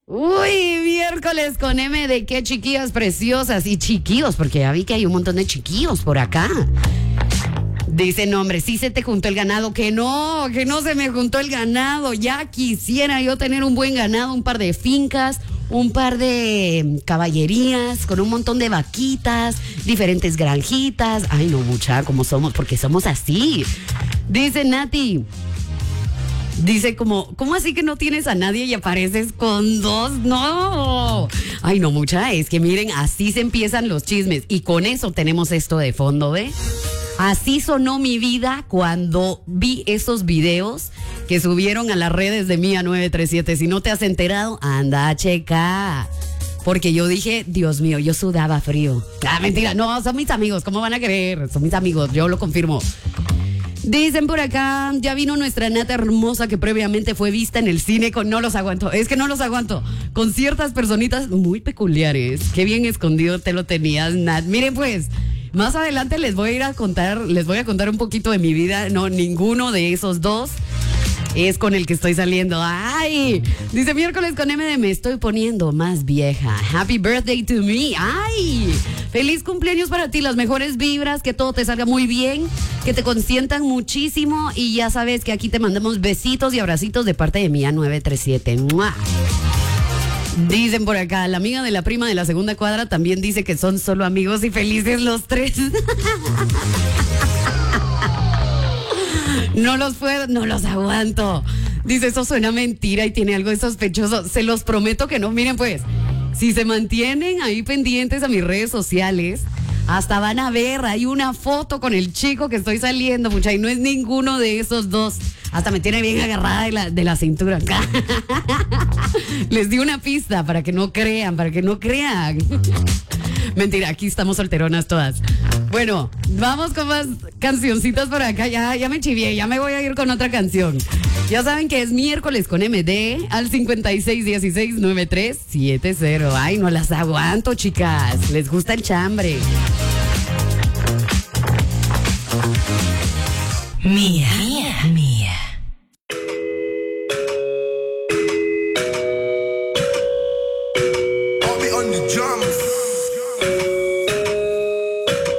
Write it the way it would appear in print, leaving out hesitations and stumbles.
Uy, miércoles con M de qué chiquillas preciosas y chiquillos, porque ya vi que hay un montón de chiquillos por acá. Dice, no, hombre, sí se te juntó el ganado. Que no se me juntó el ganado. Ya quisiera yo tener un buen ganado, un par de fincas, un par de caballerías, con un montón de vaquitas, diferentes granjitas. Ay, no, mucha, como somos, porque somos así. Dice Nati. Dice ¿cómo así que no tienes a nadie y apareces con dos? No. Ay, no, mucha, es que miren, así se empiezan los chismes. Y con eso tenemos esto de fondo, ¿ve? Así sonó mi vida cuando vi esos videos que subieron a las redes de Mía 937. Si no te has enterado, anda a checar. Porque yo dije, Dios mío, yo sudaba frío. Ah, mentira, no, son mis amigos, ¿cómo van a creer? Son mis amigos, yo lo confirmo. Dicen por acá, ya vino nuestra Nata hermosa que previamente fue vista en el cine con... No los aguanto, es que no los aguanto. Con ciertas personitas muy peculiares. Qué bien escondido te lo tenías, Nat. Miren pues, más adelante les voy a contar un poquito de mi vida. No, ninguno de esos dos es con el que estoy saliendo. ¡Ay! Dice miércoles con M de me estoy poniendo más vieja. Happy birthday to me. ¡Ay! Feliz cumpleaños para ti, las mejores vibras, que todo te salga muy bien, que te consientan muchísimo y ya sabes que aquí te mandamos besitos y abracitos de parte de Mía 937. ¡Mua! Dicen por acá, la amiga de la prima de la segunda cuadra también dice que son solo amigos y felices los tres. No los aguanto. Dice, eso suena mentira y tiene algo de sospechoso. Se los prometo que no. Miren pues, si se mantienen ahí pendientes a mis redes sociales, hasta van a ver, hay una foto con el chico que estoy saliendo, mucha, y no es ninguno de esos dos. Hasta me tiene bien agarrada de la cintura. Les di una pista para que no crean. Mentira, aquí estamos solteronas todas. Bueno, vamos con más cancioncitas por acá. Ya me chivié, ya me voy a ir con otra canción. Ya saben que es miércoles con MD al 56169370. Ay, no las aguanto, chicas. Les gusta el chambre. Mía.